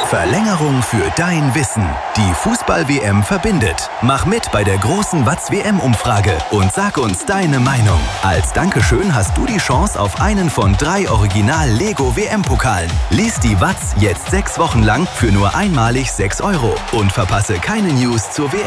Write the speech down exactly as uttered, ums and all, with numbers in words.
Verlängerung für dein Wissen. Die Fußball-W M verbindet. Mach mit bei der großen Watz-W M-Umfrage und sag uns deine Meinung. Als Dankeschön hast du die Chance auf einen von drei Original-Lego-W M-Pokalen. Lies die Watz jetzt sechs Wochen lang für nur einmalig sechs Euro und verpasse keine News zur W M.